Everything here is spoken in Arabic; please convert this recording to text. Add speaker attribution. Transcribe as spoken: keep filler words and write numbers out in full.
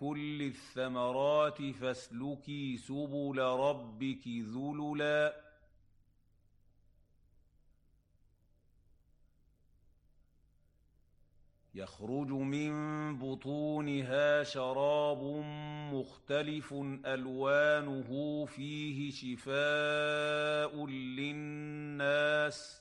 Speaker 1: كل الثمرات فاسلكي سبل ربك ذللا يخرج من بطونها شراب مختلف ألوانه فيه شفاء للناس